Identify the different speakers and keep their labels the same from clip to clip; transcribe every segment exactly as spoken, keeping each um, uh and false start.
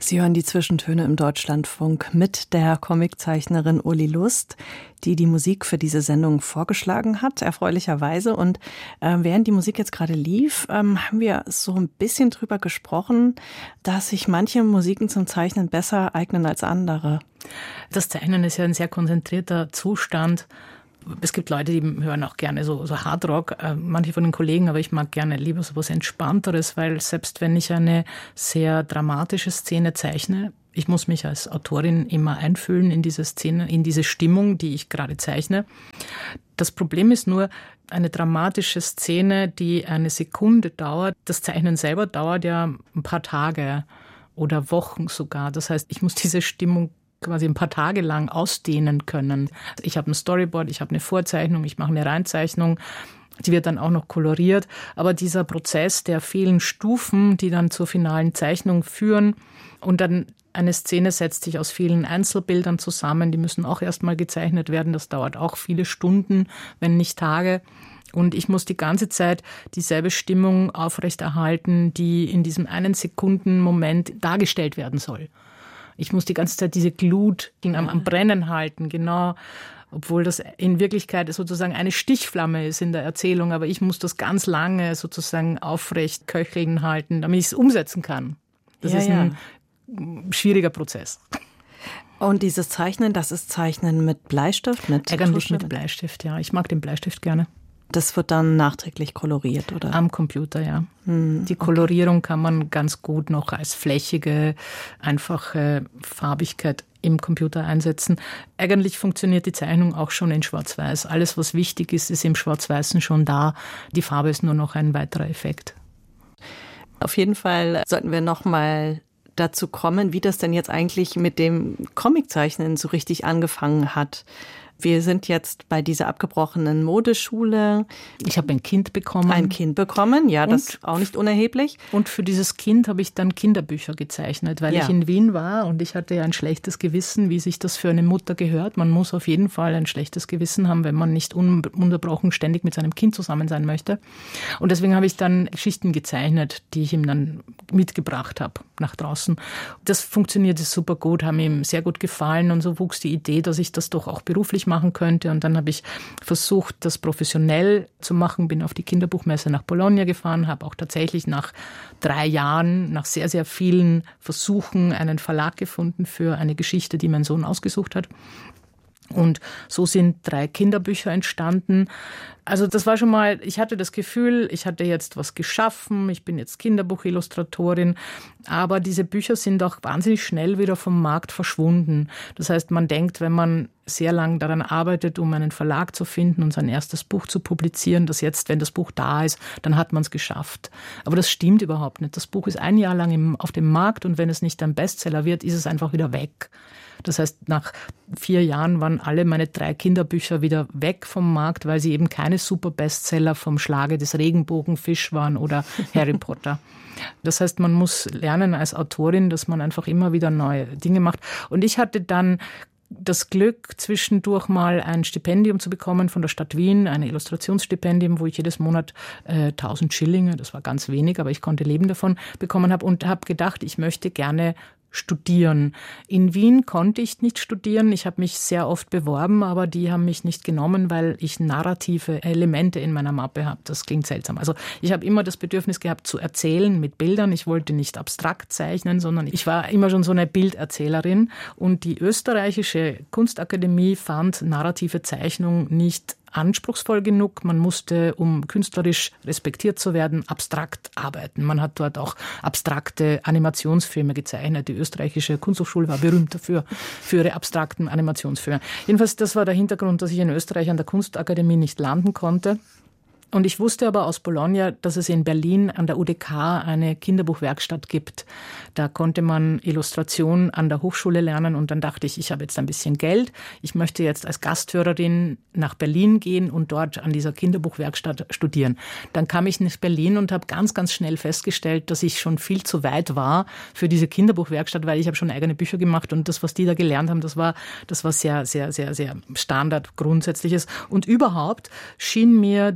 Speaker 1: Sie hören die Zwischentöne im Deutschlandfunk mit der Comiczeichnerin Uli Lust, die die Musik für diese Sendung vorgeschlagen hat, erfreulicherweise. Und äh, während die Musik jetzt gerade lief, ähm, haben wir so ein bisschen drüber gesprochen, dass sich manche Musiken zum Zeichnen besser eignen als andere.
Speaker 2: Das Zeichnen ist ja ein sehr konzentrierter Zustand. Es gibt Leute, die hören auch gerne so, so Hardrock, äh, manche von den Kollegen, aber ich mag gerne lieber so was Entspannteres, weil selbst wenn ich eine sehr dramatische Szene zeichne, ich muss mich als Autorin immer einfühlen in diese Szene, in diese Stimmung, die ich gerade zeichne. Das Problem ist nur, eine dramatische Szene, die eine Sekunde dauert, das Zeichnen selber dauert ja ein paar Tage oder Wochen sogar. Das heißt, ich muss diese Stimmung quasi ein paar Tage lang ausdehnen können. Ich habe ein Storyboard, ich habe eine Vorzeichnung, ich mache eine Reinzeichnung, die wird dann auch noch koloriert. Aber dieser Prozess der vielen Stufen, die dann zur finalen Zeichnung führen und dann eine Szene setzt sich aus vielen Einzelbildern zusammen, die müssen auch erstmal gezeichnet werden. Das dauert auch viele Stunden, wenn nicht Tage. Und ich muss die ganze Zeit dieselbe Stimmung aufrechterhalten, die in diesem einen Sekundenmoment dargestellt werden soll. Ich muss die ganze Zeit diese Glut am, am Brennen halten, genau, obwohl das in Wirklichkeit sozusagen eine Stichflamme ist in der Erzählung, aber ich muss das ganz lange sozusagen aufrecht köcheln halten, damit ich es umsetzen kann. Das ja, ist ein ja. schwieriger Prozess.
Speaker 1: Und dieses Zeichnen, das ist Zeichnen mit Bleistift? Mit
Speaker 2: Eigentlich mit Bleistift, ja. Ich mag den Bleistift gerne.
Speaker 1: Das wird dann nachträglich koloriert, oder?
Speaker 2: Am Computer, ja. Hm, die Kolorierung okay. kann man ganz gut noch als flächige, einfache Farbigkeit im Computer einsetzen. Eigentlich funktioniert die Zeichnung auch schon in Schwarz-Weiß. Alles, was wichtig ist, ist im Schwarz-Weißen schon da. Die Farbe ist nur noch ein weiterer Effekt.
Speaker 1: Auf jeden Fall sollten wir noch mal dazu kommen, wie das denn jetzt eigentlich mit dem Comiczeichnen so richtig angefangen hat. Wir sind jetzt bei dieser abgebrochenen Modeschule.
Speaker 2: Ich habe ein Kind bekommen.
Speaker 1: Ein Kind bekommen, ja, das ist auch nicht unerheblich.
Speaker 2: Und für dieses Kind habe ich dann Kinderbücher gezeichnet, weil ja. ich in Wien war und ich hatte ja ein schlechtes Gewissen, wie sich das für eine Mutter gehört. Man muss auf jeden Fall ein schlechtes Gewissen haben, wenn man nicht ununterbrochen ständig mit seinem Kind zusammen sein möchte. Und deswegen habe ich dann Geschichten gezeichnet, die ich ihm dann mitgebracht habe nach draußen. Das funktionierte super gut, haben ihm sehr gut gefallen und so wuchs die Idee, dass ich das doch auch beruflich machen könnte. Und dann habe ich versucht, das professionell zu machen, bin auf die Kinderbuchmesse nach Bologna gefahren, habe auch tatsächlich nach drei Jahren, nach sehr, sehr vielen Versuchen einen Verlag gefunden für eine Geschichte, die mein Sohn ausgesucht hat. Und so sind drei Kinderbücher entstanden. Also das war schon mal, ich hatte das Gefühl, ich hatte jetzt was geschaffen, ich bin jetzt Kinderbuchillustratorin, aber diese Bücher sind auch wahnsinnig schnell wieder vom Markt verschwunden. Das heißt, man denkt, wenn man sehr lang daran arbeitet, um einen Verlag zu finden und sein erstes Buch zu publizieren, dass jetzt, wenn das Buch da ist, dann hat man es geschafft. Aber das stimmt überhaupt nicht. Das Buch ist ein Jahr lang im, auf dem Markt und wenn es nicht ein Bestseller wird, ist es einfach wieder weg. Das heißt, nach vier Jahren waren alle meine drei Kinderbücher wieder weg vom Markt, weil sie eben keine super Bestseller vom Schlage des Regenbogenfisch waren oder Harry Potter. Das heißt, man muss lernen als Autorin, dass man einfach immer wieder neue Dinge macht. Und ich hatte dann das Glück, zwischendurch mal ein Stipendium zu bekommen von der Stadt Wien, ein Illustrationsstipendium, wo ich jedes Monat äh, tausend Schillinge, das war ganz wenig, aber ich konnte leben davon, bekommen habe und habe gedacht, ich möchte gerne studieren. In Wien konnte ich nicht studieren. Ich habe mich sehr oft beworben, aber die haben mich nicht genommen, weil ich narrative Elemente in meiner Mappe habe. Das klingt seltsam. Also ich habe immer das Bedürfnis gehabt, zu erzählen mit Bildern. Ich wollte nicht abstrakt zeichnen, sondern ich war immer schon so eine Bilderzählerin. Und die österreichische Kunstakademie fand narrative Zeichnung nicht anspruchsvoll genug. Man musste, um künstlerisch respektiert zu werden, abstrakt arbeiten. Man hat dort auch abstrakte Animationsfilme gezeichnet. Die österreichische Kunsthochschule war berühmt dafür, für ihre abstrakten Animationsfilme. Jedenfalls, das war der Hintergrund, dass ich in Österreich an der Kunstakademie nicht landen konnte. Und ich wusste aber aus Bologna, dass es in Berlin an der U D K eine Kinderbuchwerkstatt gibt. Da konnte man Illustration an der Hochschule lernen und dann dachte ich, ich habe jetzt ein bisschen Geld. Ich möchte jetzt als Gasthörerin nach Berlin gehen und dort an dieser Kinderbuchwerkstatt studieren. Dann kam ich nach Berlin und habe ganz, ganz schnell festgestellt, dass ich schon viel zu weit war für diese Kinderbuchwerkstatt, weil ich habe schon eigene Bücher gemacht und das, was die da gelernt haben, das war, das war sehr, sehr, sehr, sehr Standard, Grundsätzliches. Und überhaupt schien mir das Thema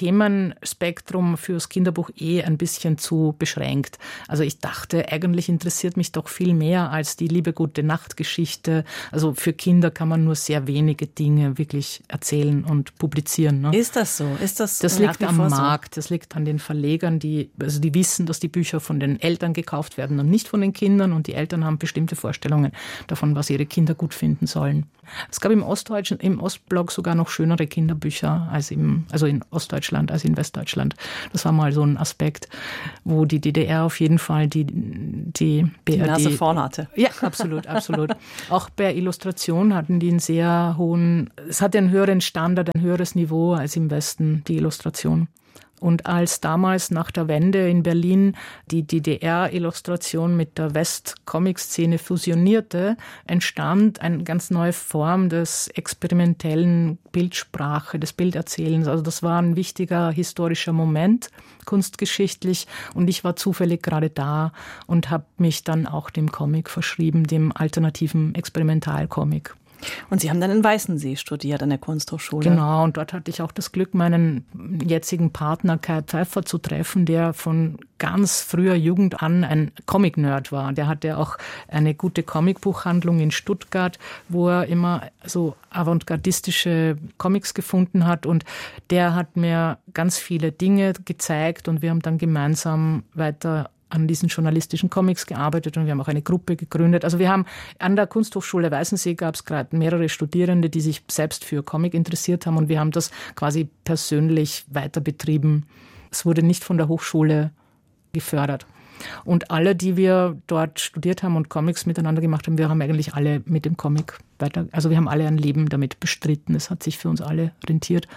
Speaker 2: Themenspektrum fürs Kinderbuch eh ein bisschen zu beschränkt. Also ich dachte, eigentlich interessiert mich doch viel mehr als die liebe gute Nachtgeschichte. Also für Kinder kann man nur sehr wenige Dinge wirklich erzählen und publizieren. Ne?
Speaker 1: Ist das so? Ist das
Speaker 2: Das liegt am Markt, das liegt an den Verlegern, die, also die wissen, dass die Bücher von den Eltern gekauft werden und nicht von den Kindern, und die Eltern haben bestimmte Vorstellungen davon, was ihre Kinder gut finden sollen. Es gab im Ostdeutschen, im Ostblock sogar noch schönere Kinderbücher als im, also in Ostdeutschland als in Westdeutschland. Das war mal so ein Aspekt, wo die D D R auf jeden Fall die, die B R D...
Speaker 1: Die Nase vorn hatte.
Speaker 2: Ja, absolut, absolut. Auch bei Illustration hatten die einen sehr hohen, es hatte einen höheren Standard, ein höheres Niveau als im Westen, die Illustration. Und als damals nach der Wende in Berlin die D D R-Illustration mit der West-Comic-Szene fusionierte, entstand eine ganz neue Form des experimentellen Bildsprache, des Bilderzählens. Also das war ein wichtiger historischer Moment, kunstgeschichtlich. Und ich war zufällig gerade da und habe mich dann auch dem Comic verschrieben, dem alternativen Experimentalcomic.
Speaker 1: Und Sie haben dann in Weißensee studiert an der Kunsthochschule.
Speaker 2: Genau, und dort hatte ich auch das Glück, meinen jetzigen Partner Kai Pfeiffer zu treffen, der von ganz früher Jugend an ein Comic-Nerd war. Der hatte auch eine gute Comicbuchhandlung in Stuttgart, wo er immer so avantgardistische Comics gefunden hat, und der hat mir ganz viele Dinge gezeigt und wir haben dann gemeinsam weiter an diesen journalistischen Comics gearbeitet, und wir haben auch eine Gruppe gegründet. Also wir haben an der Kunsthochschule Weißensee gab es gerade mehrere Studierende, die sich selbst für Comic interessiert haben, und wir haben das quasi persönlich weiter betrieben. Es wurde nicht von der Hochschule gefördert. Und alle, die wir dort studiert haben und Comics miteinander gemacht haben, wir haben eigentlich alle mit dem Comic weiter, also wir haben alle ein Leben damit bestritten. Es hat sich für uns alle rentiert.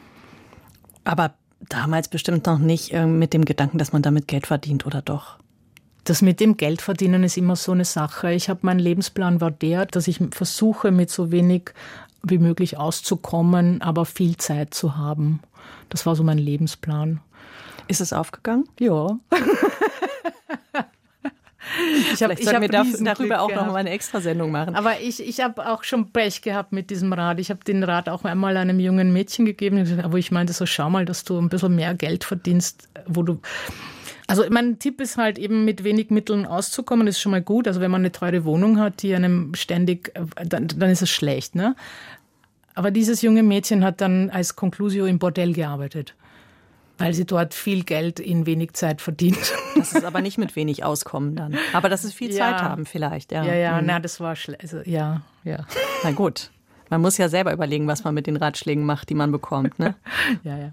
Speaker 1: Aber damals bestimmt noch nicht äh, mit dem Gedanken, dass man damit Geld verdient, oder doch?
Speaker 2: Das mit dem Geldverdienen ist immer so eine Sache. Ich habe, mein Lebensplan war der, dass ich versuche, mit so wenig wie möglich auszukommen, aber viel Zeit zu haben. Das war so mein Lebensplan.
Speaker 1: Ist es aufgegangen?
Speaker 2: Ja.
Speaker 1: Ich habe hab mir darüber auch gehabt. noch mal eine Extrasendung machen.
Speaker 2: Aber ich, ich habe auch schon Pech gehabt mit diesem Rat. Ich habe den Rat auch einmal einem jungen Mädchen gegeben, wo ich meinte, so schau mal, dass du ein bisschen mehr Geld verdienst, wo du... Also mein Tipp ist halt eben, mit wenig Mitteln auszukommen, das ist schon mal gut. Also wenn man eine teure Wohnung hat, die einem ständig, dann, dann ist es schlecht, ne? Aber dieses junge Mädchen hat dann als Conclusio im Bordell gearbeitet, weil sie dort viel Geld in wenig Zeit verdient.
Speaker 1: Das ist aber nicht mit wenig auskommen dann. Aber dass es viel Zeit ja. haben vielleicht. Ja,
Speaker 2: ja, ja, mhm. na, das war schlecht. Also, ja, ja.
Speaker 1: Na gut. Man muss ja selber überlegen, was man mit den Ratschlägen macht, die man bekommt, ne?
Speaker 2: Ja, ja.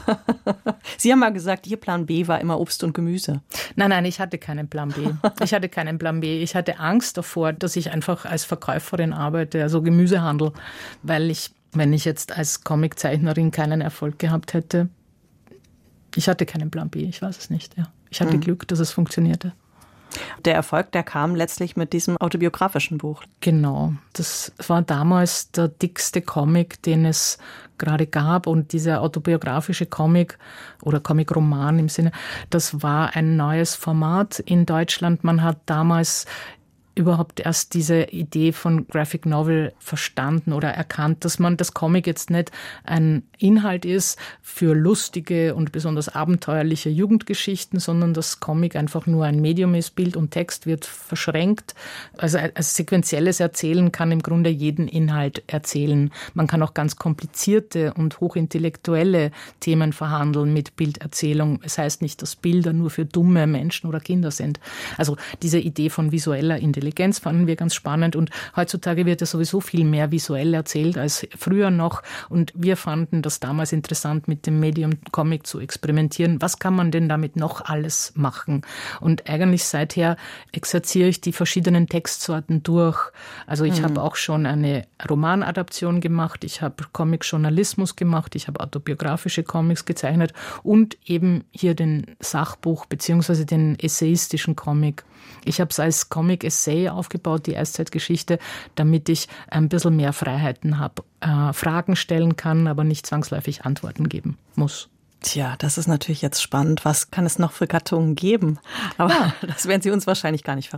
Speaker 1: Sie haben mal gesagt, Ihr Plan B war immer Obst und Gemüse.
Speaker 2: Nein, nein, ich hatte keinen Plan B. Ich hatte keinen Plan B. Ich hatte Angst davor, dass ich einfach als Verkäuferin arbeite, also Gemüsehandel, weil ich, wenn ich jetzt als Comiczeichnerin keinen Erfolg gehabt hätte, ich hatte keinen Plan B, ich weiß es nicht. Ja. Ich hatte mhm. Glück, dass es funktionierte.
Speaker 1: Der Erfolg, der kam letztlich mit diesem autobiografischen Buch.
Speaker 2: Genau, das war damals der dickste Comic, den es gerade gab. Und dieser autobiografische Comic oder Comic-Roman im Sinne, das war ein neues Format in Deutschland. Man hat damals überhaupt erst diese Idee von Graphic Novel verstanden oder erkannt, dass man das Comic jetzt nicht ein Inhalt ist für lustige und besonders abenteuerliche Jugendgeschichten, sondern das Comic einfach nur ein Medium ist, Bild und Text wird verschränkt. Also ein sequenzielles Erzählen kann im Grunde jeden Inhalt erzählen. Man kann auch ganz komplizierte und hochintellektuelle Themen verhandeln mit Bilderzählung. Es heißt nicht, dass Bilder nur für dumme Menschen oder Kinder sind. Also diese Idee von visueller Intelligenz fanden wir ganz spannend, und heutzutage wird ja sowieso viel mehr visuell erzählt als früher noch, und wir fanden das damals interessant, mit dem Medium Comic zu experimentieren. Was kann man denn damit noch alles machen? Und eigentlich seither exerziere ich die verschiedenen Textsorten durch. Also ich mhm. habe auch schon eine Romanadaption gemacht, ich habe Comic-Journalismus gemacht, ich habe autobiografische Comics gezeichnet und eben hier den Sachbuch bzw. den essayistischen Comic. Ich habe es als Comic-Essay aufgebaut, die Eiszeitgeschichte, damit ich ein bisschen mehr Freiheiten habe, äh, Fragen stellen kann, aber nicht zwangsläufig Antworten geben muss.
Speaker 1: Tja, das ist natürlich jetzt spannend. Was kann es noch für Gattungen geben? Aber ja. das werden Sie uns wahrscheinlich gar nicht verraten.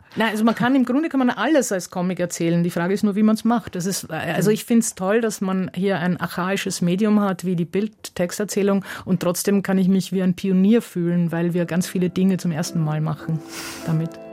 Speaker 2: Nein, also man kann im Grunde kann man alles als Comic erzählen. Die Frage ist nur, wie man es macht. Das ist, also ich finde es toll, dass man hier ein archaisches Medium hat, wie die Bild-Texterzählung, und trotzdem kann ich mich wie ein Pionier fühlen, weil wir ganz viele Dinge zum ersten Mal machen damit.